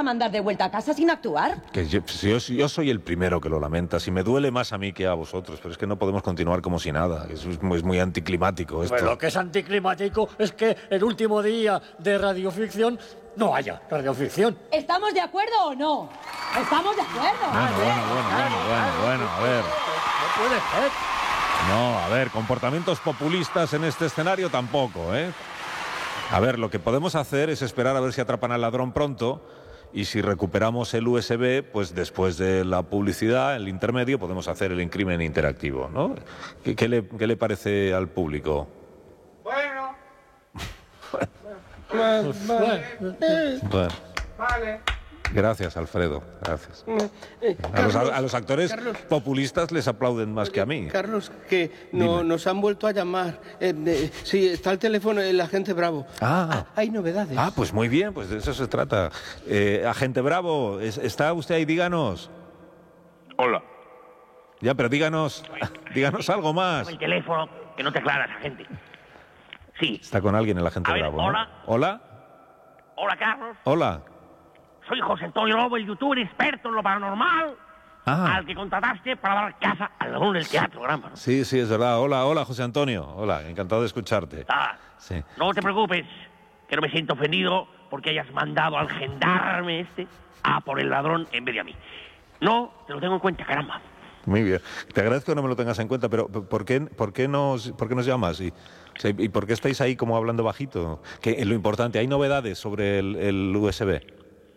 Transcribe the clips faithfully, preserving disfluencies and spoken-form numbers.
mandar de vuelta a casa sin actuar? Que yo, pues yo, yo soy el primero que lo lamenta. Si me duele más a mí que a vosotros, pero es que no podemos continuar como si nada. Es, es muy, es muy anticlimático esto. Pero lo que es anticlimático es que el último día de radioficción no haya radioficción. ¿Estamos de acuerdo o no? ¿Estamos de acuerdo? Bueno, bueno, bueno, bueno, bueno, bueno, a ver. No puede ser. No, a ver, comportamientos populistas en este escenario tampoco, ¿eh? A ver, lo que podemos hacer es esperar a ver si atrapan al ladrón pronto y si recuperamos el U S B, pues después de la publicidad, el intermedio, podemos hacer el crimen interactivo, ¿no? ¿Qué, qué, le, qué le parece al público? Bueno. Bueno, Bueno. Vale. Gracias, Alfredo, gracias. A los, a los actores Carlos. populistas les aplauden más que a mí. Carlos, que no, Dime. nos han vuelto a llamar. Eh, eh, sí, está el teléfono del agente Bravo. Ah. hay novedades. Ah, pues muy bien, pues de eso se trata. Eh, agente Bravo, ¿es- ¿está usted ahí? Díganos. Hola. Ya, pero díganos, díganos algo más. El teléfono, que no te aclaras, agente. Sí. Está con alguien el agente A ver, Bravo, ¿no? hola. Hola. Hola, Carlos. Hola. Soy José Antonio Lobo, el youtuber experto en lo paranormal, Ah. al que contrataste para dar caza al ladrón del teatro, caramba. Sí, sí, es verdad. Hola, hola, José Antonio. Hola, encantado de escucharte. Ah, Sí. no te preocupes, que no me siento ofendido porque hayas mandado al gendarme este a por el ladrón en vez de a mí. No, te lo tengo en cuenta, caramba. Muy bien. Te agradezco que no me lo tengas en cuenta, pero ¿por qué, por qué, nos, por qué nos llamas? ¿Y, o sea, ¿y por qué estáis ahí como hablando bajito? Que lo importante, ¿hay novedades sobre el, el U S B?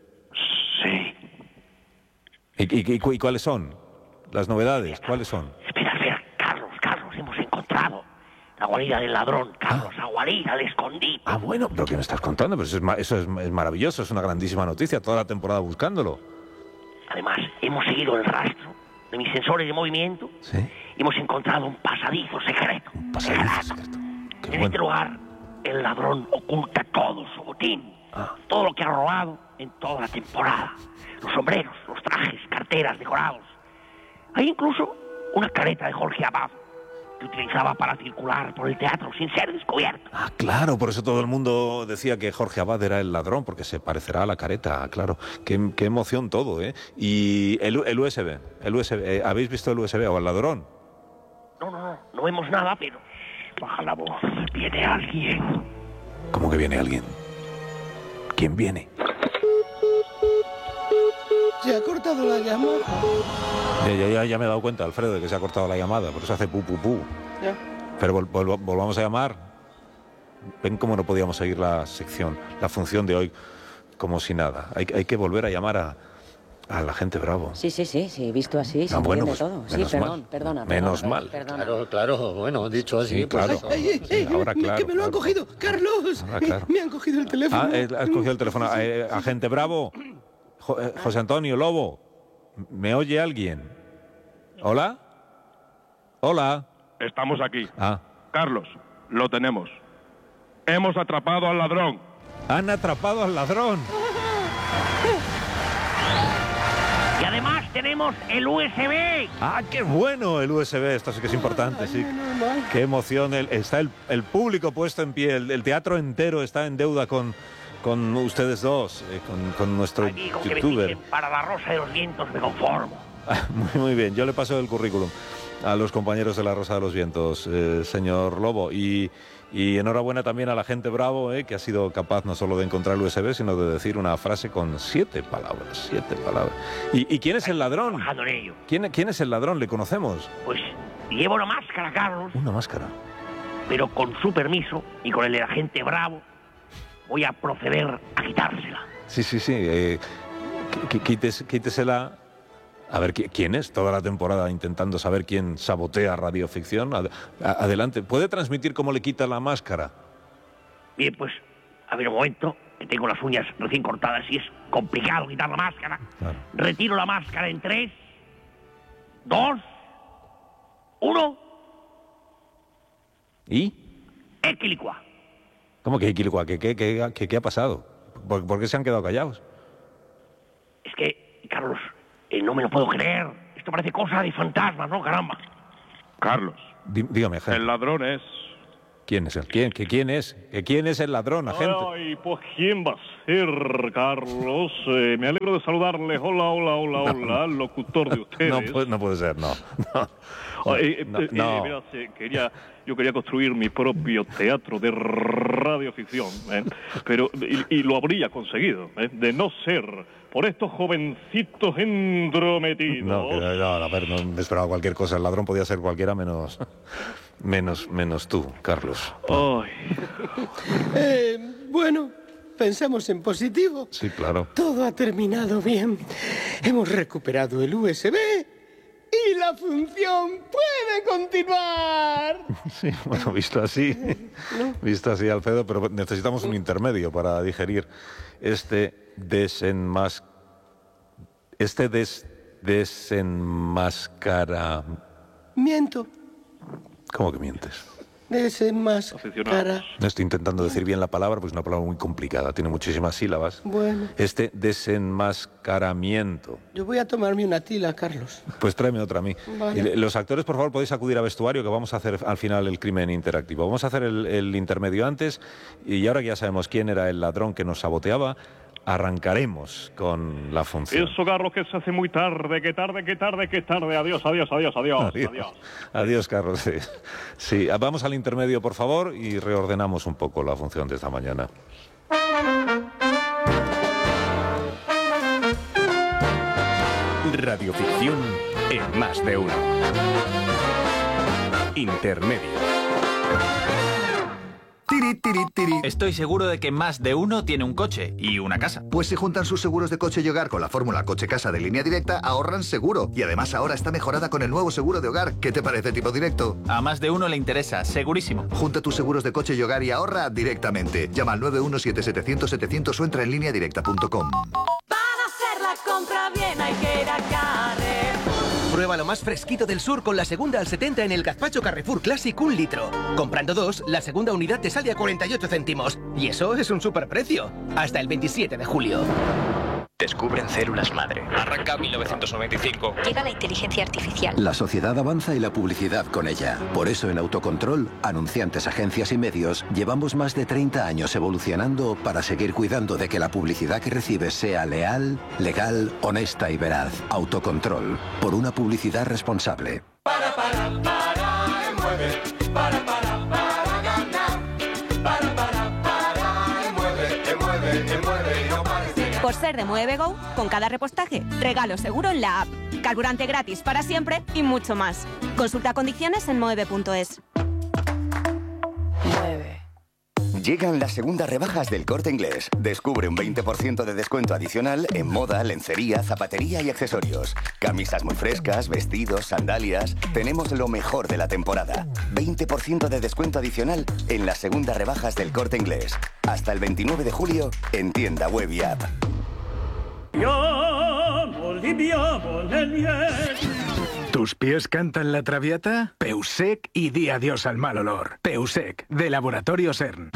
Sí. ¿Y, y, y cu- y cuáles son? Las novedades, ¿cuáles son? Espera, espera, Carlos, Carlos, hemos encontrado la guarida del ladrón, Carlos, la guarida, el escondite. Ah, bueno, pero ¿qué me estás contando? Pero eso es, ma- eso es, es maravilloso, es una grandísima noticia, toda la temporada buscándolo. Además, hemos seguido el rastro de mis sensores de movimiento Sí. y hemos encontrado un pasadizo secreto. Un pasadizo secreto. Qué En bueno. este lugar, el ladrón oculta todo su botín, Ah. todo lo que ha robado en toda la temporada. Los sombreros, los trajes, carteras, decorados. Hay incluso una careta de Jorge Abad que utilizaba para circular por el teatro sin ser descubierto. Ah, claro, por eso todo el mundo decía que Jorge Abad era el ladrón, porque se parecerá a la careta, claro. Qué, qué emoción todo, ¿eh? Y el, el U S B, el U S B, eh, ¿habéis visto el U S B o el ladrón? No, no, no, no vemos nada, pero baja la voz, viene alguien. ¿Cómo que viene alguien? ¿Quién viene? Se ha cortado la llamada. Ya, ya, ya, ya me he dado cuenta, Alfredo, de que se ha cortado la llamada, por eso hace pu, pu, pu. Ya. Pero vol- vol- volvamos a llamar. Ven cómo no podíamos seguir la sección, la función de hoy, como si nada. Hay, hay que volver a llamar a, a la gente Bravo. Sí, sí, sí, sí, visto así, se Ah, bueno, entiende pues, todo. Sí, menos perdón, mal. perdona. Menos perdona, mal. Perdona. Claro, claro, bueno, dicho así, Sí, pues claro. eso. Ay, ay, Sí, ay, ahora claro, que me lo han claro. cogido. Carlos, Ahora claro. me han cogido el teléfono. Ah, eh, has cogido el teléfono. Eh, agente Bravo, Jo- eh, José Antonio Lobo, ¿me oye alguien? ¿Hola? ¿Hola? Estamos aquí. Ah, Carlos, lo tenemos. Hemos atrapado al ladrón. han atrapado al ladrón. Y además tenemos el U S B. Ah, qué bueno el U S B, esto sí que es importante, sí. Qué emoción, el- está el, el público puesto en pie, el, el teatro entero está en deuda con, con ustedes dos, eh, con, con nuestro Aquí con que me youtuber. fichen para la Rosa de los Vientos me conformo. Muy, muy bien, yo le paso el currículum a los compañeros de la Rosa de los Vientos, eh, señor Lobo, y, y enhorabuena también a la gente Bravo, eh, que ha sido capaz no solo de encontrar el U S B, sino de decir una frase con siete palabras, siete palabras. ¿Y, y quién es el ladrón? Trabajando en ello. ¿Quién, ¿Quién es el ladrón? ¿Le conocemos? Pues llevo una máscara, Carlos, Una máscara. pero con su permiso y con el de la gente Bravo voy a proceder a quitársela. Sí, sí, sí. Eh, qu- qu- quítese- quítesela. A ver, ¿qui- ¿quién es? Toda la temporada intentando saber quién sabotea radioficción. Ad- a- adelante. ¿Puede transmitir cómo le quita la máscara? Bien, pues, a ver un momento, que tengo las uñas recién cortadas y es complicado quitar la máscara. Claro. Retiro la máscara en tres, dos, uno, ¿Y? equilicua. ¿Cómo que Iquilicua? ¿Qué, qué, qué, qué, qué ha pasado? ¿Por, por qué se han quedado callados? Es que, Carlos, eh, no me lo puedo creer. Esto parece cosa de fantasmas, ¿no? Caramba. Carlos, Dí- dígame, el agente. ladrón es ¿Quién es el? ¿Quién? ¿Que quién es? ¿Que quién es el ladrón, agente? Ay, pues ¿quién va a ser, Carlos? Eh, me alegro de saludarles. Hola, hola, hola, hola, no, locutor de ustedes. No, puede, no puede ser, no. no. Eh, no, eh, no. eh, verás, eh, quería, yo quería construir mi propio teatro de radioficción, ¿eh? Pero, y, y lo habría conseguido, ¿eh? De no ser por estos jovencitos entrometidos. No, que, no, a ver, no me esperaba cualquier cosa. El ladrón podía ser cualquiera menos, menos, menos tú, Carlos. Ay. Eh, bueno, pensamos en positivo. Sí, claro. Todo ha terminado bien. Hemos recuperado el U S B y la función puede continuar. Sí, bueno, visto así, ¿no? Visto así, Alfredo, pero necesitamos un intermedio para digerir este desenmas... Este des... desenmascara... Miento. ¿Cómo que mientes? Desenmascara. No estoy intentando decir bien la palabra, porque es una palabra muy complicada, tiene muchísimas sílabas. Bueno. Este desenmascaramiento. Yo voy a tomarme una tila, Carlos. Pues tráeme otra a mí. Vale. Y los actores, por favor, podéis acudir a vestuario, que vamos a hacer al final el crimen interactivo. Vamos a hacer el, el intermedio antes, y ahora que ya sabemos quién era el ladrón que nos saboteaba, arrancaremos con la función. Eso, Carlos, que se hace muy tarde, que tarde, que tarde, que tarde. Adiós, adiós, adiós, adiós. Adiós, adiós. adiós Carlos. Sí. Sí, vamos al intermedio, por favor, y reordenamos un poco la función de esta mañana. Radioficción en Más de Uno. Intermedio. Tiri, tiri, tiri. Estoy seguro de que más de uno tiene un coche y una casa. Pues si juntan sus seguros de coche y hogar con la fórmula coche-casa de Línea Directa, ahorran seguro. Y además ahora está mejorada con el nuevo seguro de hogar. ¿Qué te parece, Tipo Directo? A más de uno le interesa, segurísimo. Junta tus seguros de coche y hogar y ahorra directamente. Llama al nueve uno siete setecientos setecientos o entra en línea directa punto com. Para hacer la compra bien hay que ir a Carrefour. Prueba lo más fresquito del sur con la segunda al setenta en el gazpacho Carrefour Classic un litro. Comprando dos, la segunda unidad te sale a cuarenta y ocho céntimos. Y eso es un superprecio. Hasta el veintisiete de julio. Descubren células madre. Arranca mil novecientos noventa y cinco. Llega la inteligencia artificial. La sociedad avanza y la publicidad con ella. Por eso en Autocontrol, anunciantes, agencias y medios, llevamos más de treinta años evolucionando para seguir cuidando de que la publicidad que recibes sea leal, legal, honesta y veraz. Autocontrol. Por una publicidad responsable. Para, para, para, mueve. Para, para, para ganar. Para, para, para, mueve, mueve, mueve y no pares de ganar. Por ser de Muevego, con cada repostaje, regalo seguro en la app. Carburante gratis para siempre y mucho más. Consulta condiciones en moeve punto es. Mueve. Llegan las segundas rebajas del Corte Inglés. Descubre un veinte por ciento de descuento adicional en moda, lencería, zapatería y accesorios. Camisas muy frescas, vestidos, sandalias. Tenemos lo mejor de la temporada. veinte por ciento de descuento adicional en las segundas rebajas del Corte Inglés. Hasta el veintinueve de julio en tienda web y app. ¿Tus pies cantan la traviata? Peusec y di adiós al mal olor. Peusec, de Laboratorio CERN.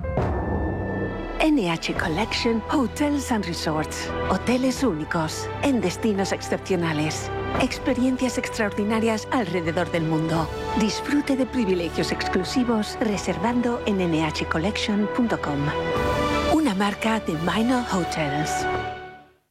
N H Collection Hotels and Resorts. Hoteles únicos, en destinos excepcionales. Experiencias extraordinarias alrededor del mundo. Disfrute de privilegios exclusivos reservando en N H collection punto com. Una marca de Minor Hotels.